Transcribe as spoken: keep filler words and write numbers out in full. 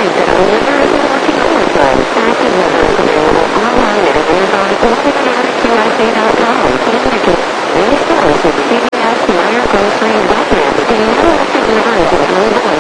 advised that our liver is working overtime. Active liver is available online at Amazon or Organic U S A dot com. These stores with C V S, Meyer, Grocery, and Walgreens. The United Liver is available